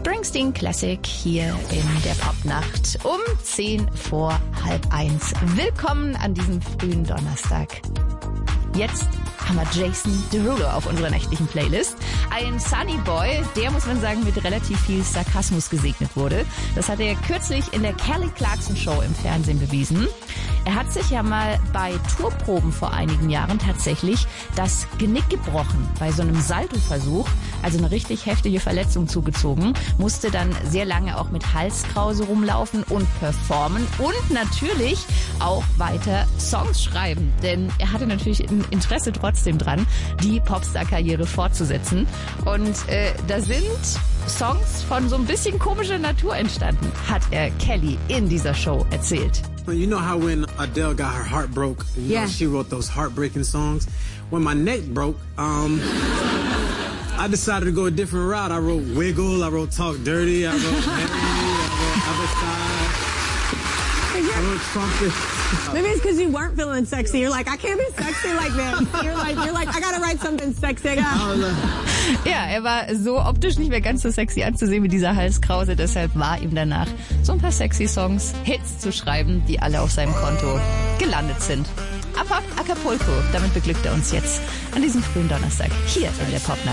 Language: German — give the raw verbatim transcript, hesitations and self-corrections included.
Springsteen Classic hier in der Popnacht um zehn vor halb eins. Willkommen an diesem frühen Donnerstag. Jetzt haben wir Jason Derulo auf unserer nächtlichen Playlist. Ein Sunny Boy, der, muss man sagen, mit relativ viel Sarkasmus gesegnet wurde. Das hat er kürzlich in der Kelly Clarkson Show im Fernsehen bewiesen. Er hat sich ja mal bei Tourproben vor einigen Jahren tatsächlich das Genick gebrochen bei so einem Saltoversuch, also eine richtig heftige Verletzung zugezogen, musste dann sehr lange auch mit Halskrause rumlaufen und performen und natürlich auch weiter Songs schreiben, denn er hatte natürlich ein Interesse trotzdem dran, die Popstar-Karriere fortzusetzen. Und äh, da sind Songs von so ein bisschen komischer Natur entstanden, hat er Kelly in dieser Show erzählt. You know how when Adele got her heart broke, you yeah. know, she wrote those heartbreaking songs? When my neck broke, um, I decided to go a different route. I wrote Wiggle, I wrote Talk Dirty, I wrote Mary, I wrote Other Side, I wrote Trumpet. Maybe it's because you weren't feeling sexy. You're like, I can't be sexy like this. You're like, you're like, I gotta write something sexy. Ja, er war so optisch nicht mehr ganz so sexy anzusehen wie dieser Halskrause. Deshalb war ihm danach, so ein paar sexy Songs, Hits zu schreiben, die alle auf seinem Konto gelandet sind. Ab Acapulco, damit beglückt er uns jetzt an diesem frühen Donnerstag hier in der Popnacht.